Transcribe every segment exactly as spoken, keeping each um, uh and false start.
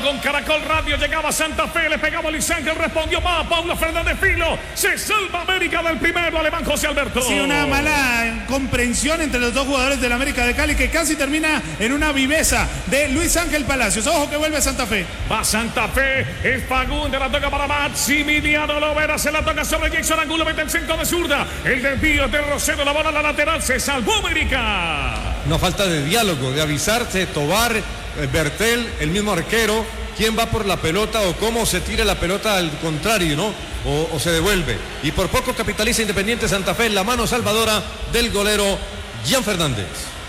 con Caracol Radio. Llegaba Santa Fe, le pegaba Luis Ángel, respondió más Paulo Fernández Filo. Se salva América del primero, alemán José Alberto. Sí, una mala comprensión entre los dos jugadores del América de Cali que casi termina en una viveza de Luis Ángel Palacios. Ojo que vuelve Santa Fe. Va Santa Fe, es Fagundes, la toca para Maximiliano Lovera, se la toca sobre Jason Angulo, mete el centro de zurda. El desvío de Rosero, la bola a la lateral, se salvó América. No falta de diálogo, de avisarse, Tobar, Bertel, el mismo arquero, quién va por la pelota o cómo se tira la pelota al contrario, ¿no? O, o se devuelve. Y por poco capitaliza Independiente Santa Fe, la mano salvadora del golero Gian Fernández.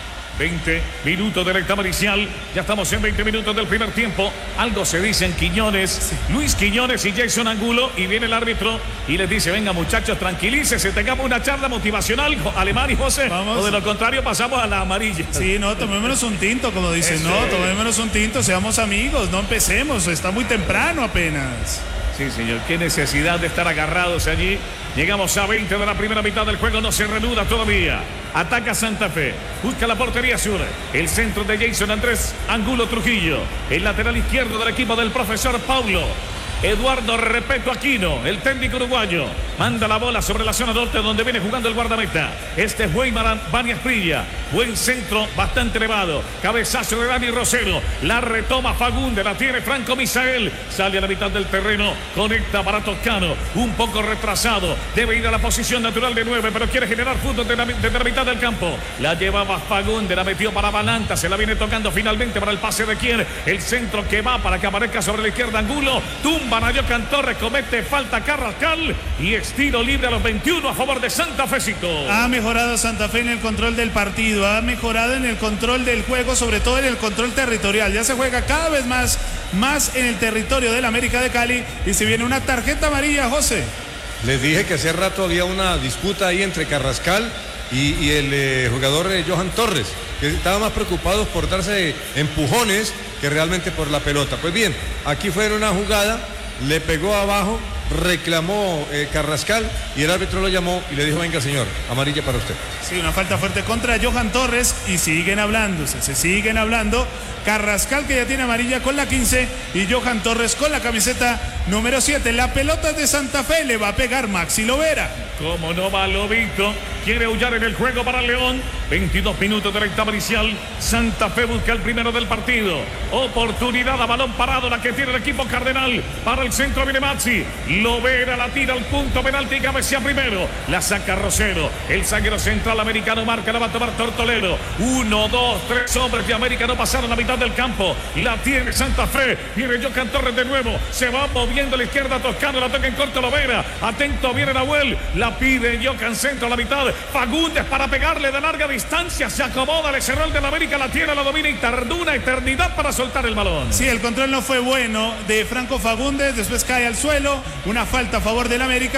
veinte minutos de la etapa inicial. Ya estamos en veinte minutos del primer tiempo. Algo se dice en Quiñones, sí. Luis Quiñones y Jason Angulo. Y viene el árbitro y les dice: venga muchachos, tranquilícense, tengamos una charla motivacional, Alemán y José. Vamos. O de lo contrario pasamos a la amarilla. Sí, no, tomémonos un tinto, como dicen. Eso. No, tomémonos un tinto, seamos amigos, no empecemos, está muy temprano apenas. Sí, señor, qué necesidad de estar agarrados allí. Llegamos a veinte de la primera mitad del juego, no se reanuda todavía. Ataca Santa Fe, busca la portería sur. El centro de Jason Andrés Angulo Trujillo. El lateral izquierdo del equipo del profesor Paulo Eduardo Repeto Aquino, el técnico uruguayo. Manda la bola sobre la zona norte donde viene jugando el guardameta. Este es Weimar Bani Asprilla. Buen centro, bastante elevado. Cabezazo de Dani Rosero. La retoma Fagundes, la tiene Franco Misael. Sale a la mitad del terreno, conecta para Toscano. Un poco retrasado, debe ir a la posición natural de nueve, pero quiere generar fútbol desde la, desde la mitad del campo. La llevaba Fagundes, la metió para Balanta. Se la viene tocando finalmente para el pase de quien. El centro que va para que aparezca sobre la izquierda Angulo. Tumba Nayo Cantorres, comete falta Carrascal y estiro libre a los veintiuno a favor de Santa Fecito. Ha mejorado Santa Fe en el control del partido, ha mejorado en el control del juego, sobre todo en el control territorial. Ya se juega cada vez más, más en el territorio del América de Cali y se viene una tarjeta amarilla, José. Les dije que hace rato había una disputa ahí entre Carrascal y, y el eh, jugador eh, Johan Torres, que estaban más preocupados por darse empujones que realmente por la pelota. Pues bien, aquí fue una jugada. Le pegó abajo, reclamó eh, Carrascal y el árbitro lo llamó y le dijo: venga señor, amarilla para usted. Sí, una falta fuerte contra Johan Torres y siguen hablándose, se siguen hablando. Carrascal que ya tiene amarilla con la quince y Johan Torres con la camiseta número siete. La pelota de Santa Fe, le va a pegar Maxi Lovera. Como no va Lobito, quiere aullar en el juego para León. veintidós minutos de la etapa inicial. Santa Fe busca el primero del partido. Oportunidad a balón parado, la que tiene el equipo cardenal. Para el centro viene Maxi. Lovera la tira al punto penalti y cabecea primero. La saca Rosero. El zaguero central americano marca, la va a tomar Tortolero. Uno, dos, tres hombres de América no pasaron la mitad del campo. La tiene Santa Fe. Viene Johan Torres de nuevo. Se va moviendo a la izquierda Toscano. La toca en corto Lovera. Atento viene Nahuel. La pide Johan centro a la mitad. Fagundes para pegarle de larga distancia. Se acomoda, le cerró el de la América. La tiene, la domina y tardó una eternidad para soltar el balón. Sí, el control no fue bueno de Franco Fagundes. Después cae al suelo. Una falta a favor del América.